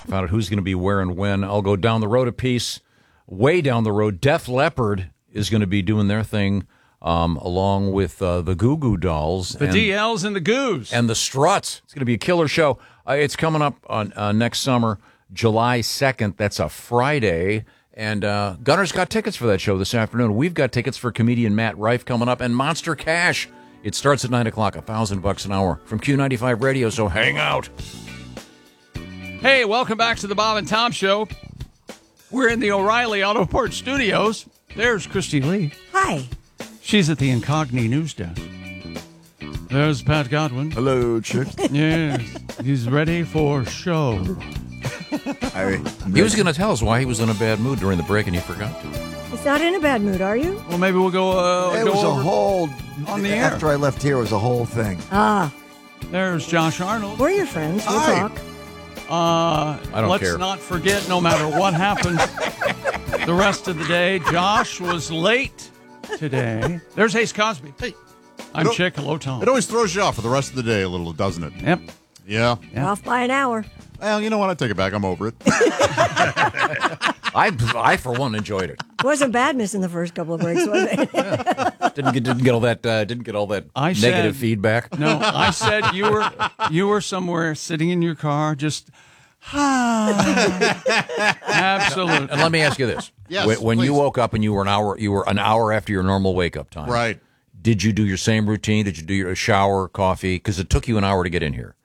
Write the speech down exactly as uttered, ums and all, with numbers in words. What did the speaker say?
Found out who's going to be where and when. I'll go down the road a piece, way down the road. Def Leppard is going to be doing their thing um, along with uh, the Goo Goo Dolls. The and, D Ls and the Goos. And the Struts. It's going to be a killer show. Uh, it's coming up on uh, next summer, July second. That's a Friday. And uh, Gunner's got tickets for that show this afternoon. We've got tickets for comedian Matt Rife coming up, and Monster Cash. It starts at nine o'clock, a thousand bucks an hour from Q ninety-five Radio, so hang out. Hey, welcome back to the Bob and Tom Show. We're in the O'Reilly Auto Parts Studios. There's Christy Lee. Hi. She's at the Incogni News Desk. There's Pat Godwin. Hello, chicks. Yes, he's ready for show. I, He was going to tell us why he was in a bad mood during the break, and he forgot to. It's not in a bad mood, are you? Well, maybe we'll go. Uh, it go was a over whole. on the air. After I left here, it was a whole thing. Ah, There's Josh Arnold. we're your friends. We'll Hi. talk. Uh, I don't let's care. not forget, no matter what happens the rest of the day, Josh was late today. There's Ace Cosby. Hey. I'm It al- Chick. Hello, Tom. It always throws you off for the rest of the day a little, doesn't it? Yep. Yeah. Yeah. We're off by an hour. Well, you know what? I take it back. I'm over it. I, I for one, enjoyed it. It wasn't bad missing the first couple of breaks, was it? Didn't get didn't get all that uh, didn't get all that I negative said- feedback. No, I said you were you were somewhere sitting in your car, just absolutely. And let me ask you this: Yes, when, when you please. woke up and you were an hour you were an hour after your normal wake up time, Right. Did you do your same routine? Did you do your shower, coffee? Because it took you an hour to get in here.